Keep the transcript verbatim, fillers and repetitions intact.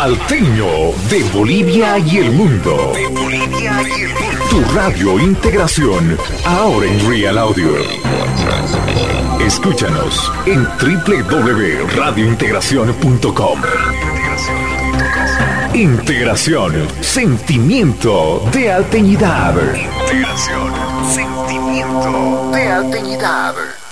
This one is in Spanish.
Salteño de Bolivia y el mundo. De Bolivia y el mundo. Tu radio Integración, ahora en Real Audio. Escúchanos en doble u doble u doble u punto radio integración punto com. Integración, sentimiento de alteñidad. Integración, sentimiento de alteñidad.